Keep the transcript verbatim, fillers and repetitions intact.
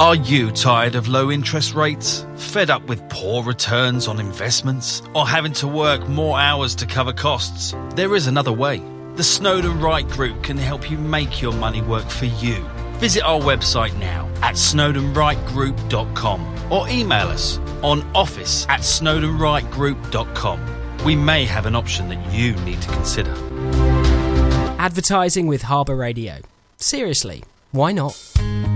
Are you tired of low interest rates? Fed up with poor returns on investments? Or having to work more hours to cover costs? There is another way. The Snowden Wright Group can help you make your money work for you. Visit our website now at snowden wright group dot com or email us on office at snowden wright group dot com. We may have an option that you need to consider. Advertising with Harbour Radio. Seriously, why not?